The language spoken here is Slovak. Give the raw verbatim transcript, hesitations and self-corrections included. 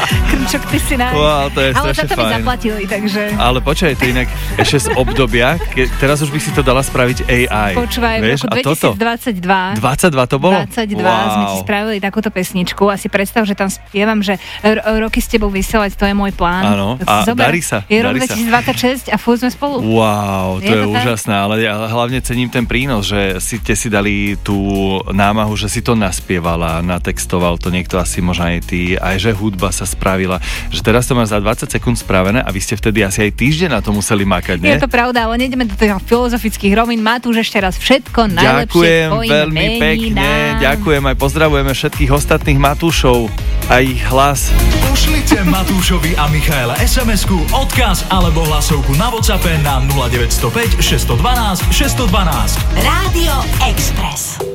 Krčok, ty si náš. Wow, to je ale strašne za to mi fajn. zaplatili, takže... Ale počkaj, to inak ešte z obdobia, ke, teraz už by si to dala spraviť á í. Počúvaj, v roku dvetisícdvadsaťdva dvadsaťdva to bolo? dvadsaťdva wow. sme si spravili takúto pesničku a si predstav, že tam spievam, že r- roky s tebou vysielať, to je môj plán. Áno, a Zober, darí sa. Je rok darí sa. dvetisícdvadsaťšesť a furt sme spolu. Wow, to je, Je je to úžasné, ale ja hlavne cením ten prínos, že si ste si dali tú námahu, že si to naspievala, natextoval to niekto, asi možno aj ty, aj že hudba sa spravila, že teraz to máš za dvadsať sekúnd spravené a vy ste vtedy asi aj týždeň na to museli makať, nie? Je to pravda, ale nejdeme do tých filozofických rovín. Matúš, ešte raz všetko najlepšie. Ďakujem tvojim veľmi meninám. pekne, ďakujem aj pozdravujeme všetkých ostatných Matúšov a ich hlas. Pošlite Matúšovi a Michaela es em esku, odkaz alebo hlasovku na WhatsAppe na nula deväť nula päť šesť jedna dva šesť jedna dva. Rádio Express.